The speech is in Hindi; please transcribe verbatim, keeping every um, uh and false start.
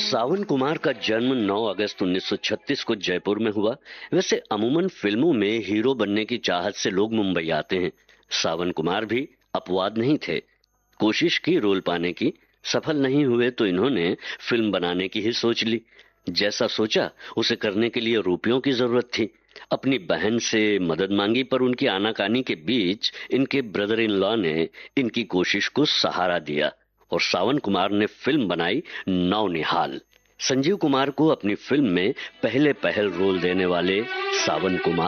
सावन कुमार का जन्म नौ अगस्त उन्नीस सौ छत्तीस को जयपुर में हुआ। वैसे अमूमन फिल्मों में हीरो बनने की चाहत से लोग मुंबई आते हैं। सावन कुमार भी अपवाद नहीं थे। कोशिश की रोल पाने की, सफल नहीं हुए तो इन्होंने फिल्म बनाने की ही सोच ली। जैसा सोचा उसे करने के लिए रुपयों की जरूरत थी। अपनी बहन से मदद मांगी, पर उनकी आनाकानी के बीच इनके ब्रदर इन लॉ ने इनकी कोशिश को सहारा दिया और सावन कुमार ने फिल्म बनाई नौनिहाल। संजीव कुमार को अपनी फिल्म में पहले पहल रोल देने वाले सावन कुमार